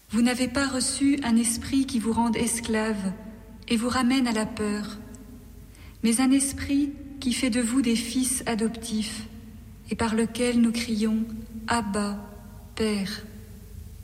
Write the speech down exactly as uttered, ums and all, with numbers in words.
Vous n'avez pas reçu un esprit qui vous rende esclave et vous ramène à la peur, mais un esprit qui fait de vous des fils adoptifs et par lequel nous crions « Abba, Père ».